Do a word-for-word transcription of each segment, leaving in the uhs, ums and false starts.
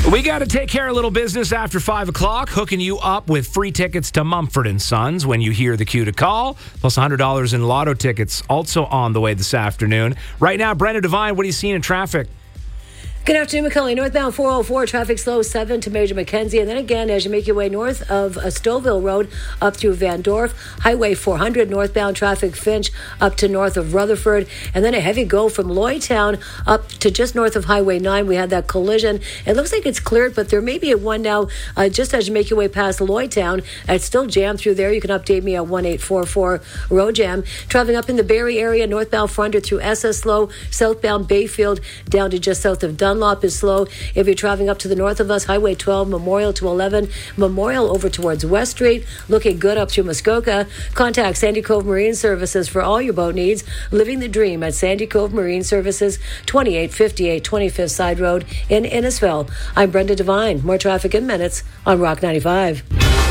We got to take care of a little business after five o'clock, hooking you up with free tickets to Mumford and Sons when you hear the cue to call, plus one hundred dollars in lotto tickets also on the way this afternoon. Right now, Brenda Devine, what are you seeing in traffic? Good afternoon, McCully. Northbound four oh four, traffic slow seven to Major Mackenzie. And then again, as you make your way north of uh, Stouffville Road up through Van Dorf, Highway four hundred, northbound traffic Finch up to north of Rutherford. And then a heavy go from Lloydtown up to just north of Highway nine. We had that collision. It looks like it's cleared, but there may be a one now uh, just as you make your way past Lloydtown. It's still jammed through there. You can update me at one eight four four road jam. Traveling up in the Barrie area, northbound four hundred through Esses slow, southbound Bayfield down to just south of Dunlop. Dunlop is slow. If you're traveling up to the north of us, Highway twelve, Memorial to eleven, Memorial over towards West Street, looking good up through Muskoka. Contact Sandy Cove Marine Services for all your boat needs. Living the dream at Sandy Cove Marine Services, twenty-eight fifty-eight twenty-fifth Side Road in Innisfil. I'm Brenda Devine. More traffic in minutes on Rock ninety-five.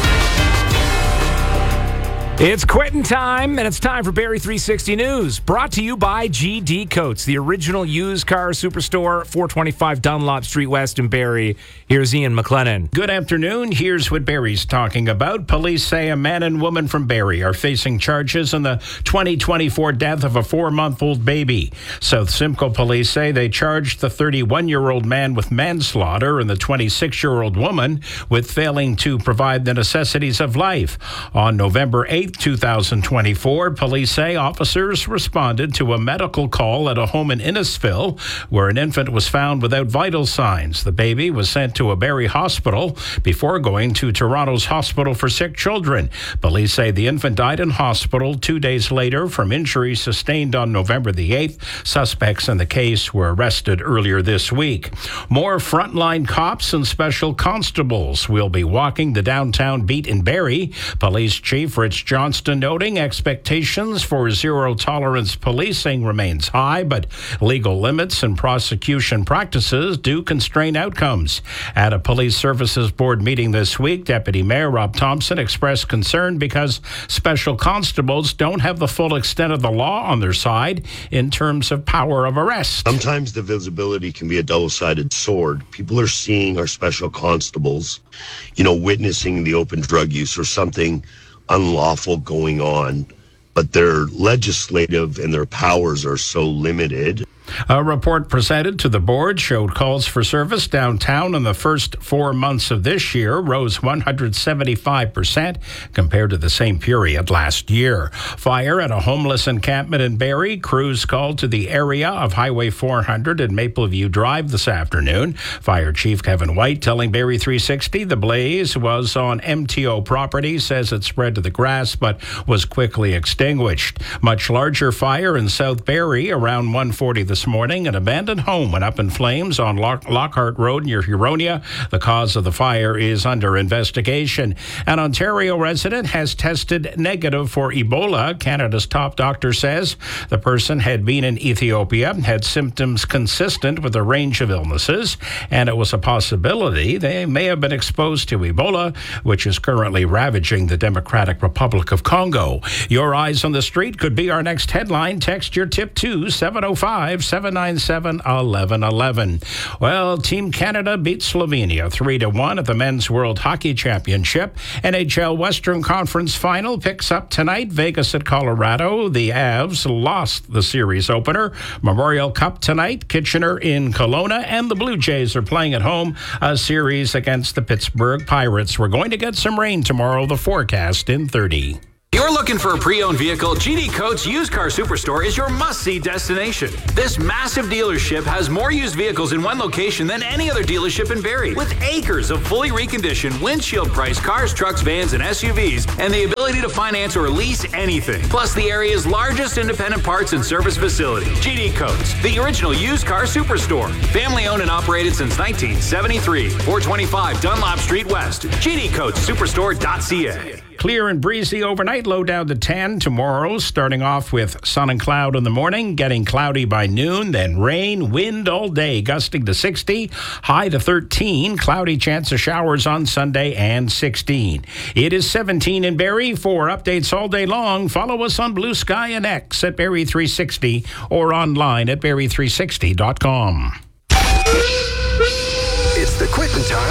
It's quitting time, and it's time for Barrie three sixty News, brought to you by G D Coates, the original used car superstore, four twenty-five Dunlop Street West in Barrie. Here's Ian McLennan. Good afternoon. Here's what Barrie's talking about. Police say a man and woman from Barrie are facing charges in the twenty twenty-four death of a four-month-old baby. South Simcoe police say they charged the thirty-one-year-old man with manslaughter and the twenty-six-year-old woman with failing to provide the necessities of life. On November eighth, two thousand twenty-four, police say officers responded to a medical call at a home in Innisfil where an infant was found without vital signs. The baby was sent to a Barrie hospital before going to Toronto's Hospital for Sick Children. Police say the infant died in hospital two days later from injuries sustained on November the eighth. Suspects in the case were arrested earlier this week. More frontline cops and special constables will be walking the downtown beat in Barrie. Police Chief Rich Johnston noting expectations for zero-tolerance policing remains high, but legal limits and prosecution practices do constrain outcomes. At a Police Services Board meeting this week, Deputy Mayor Rob Thompson expressed concern because special constables don't have the full extent of the law on their side in terms of power of arrest. Sometimes the visibility can be a double-sided sword. People are seeing our special constables, you know, witnessing the open drug use or something unlawful going on, but their legislative and their powers are so limited. A report presented to the board showed calls for service downtown in the first four months of this year rose one hundred seventy-five percent compared to the same period last year. Fire at a homeless encampment in Barrie. Crews called to the area of Highway four hundred and Mapleview Drive this afternoon. Fire Chief Kevin White telling Barrie three sixty the blaze was on M T O property, says it spread to the grass but was quickly extinguished. Much larger fire in South Barrie around one forty this morning. An abandoned home went up in flames on Lock- Lockhart Road near Huronia. The cause of the fire is under investigation. An Ontario resident has tested negative for Ebola. Canada's top doctor says the person had been in Ethiopia, had symptoms consistent with a range of illnesses, and it was a possibility they may have been exposed to Ebola, which is currently ravaging the Democratic Republic of Congo. Your eyes on the street could be our next headline. Text your tip to seven oh five, seven nine seven, one one one one. Well, Team Canada beat Slovenia three to one at the Men's World Hockey Championship. N H L Western Conference Final picks up tonight. Vegas at Colorado. The Avs lost the series opener. Memorial Cup tonight. Kitchener in Kelowna. And the Blue Jays are playing at home a series against the Pittsburgh Pirates. We're going to get some rain tomorrow. The forecast in thirty. You're looking for a pre-owned vehicle? G D Coates Used Car Superstore is your must-see destination. This massive dealership has more used vehicles in one location than any other dealership in Barrie, with acres of fully reconditioned, windshield-priced cars, trucks, vans, and S U Vs, and the ability to finance or lease anything. Plus, the area's largest independent parts and service facility. G D Coates, the original used car superstore. Family-owned and operated since nineteen seventy-three. four twenty-five Dunlop Street West. G D Coates Superstore dot C A. Clear and breezy overnight, low down to ten. Tomorrow, starting off with sun and cloud in the morning, getting cloudy by noon, then rain, wind all day, gusting to sixty, high to thirteen, cloudy chance of showers on Sunday, and sixteen. It is seventeen in Barrie. For updates all day long, follow us on Blue Sky and X at Barrie three sixty or online at Barrie three sixty dot com. It's the Quitting Time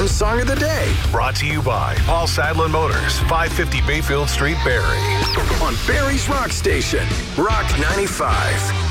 Brown's Song of the Day. Brought to you by Paul Sadlin Motors, five fifty Bayfield Street, Barrie. On Barrie's Rock Station, Rock ninety-five.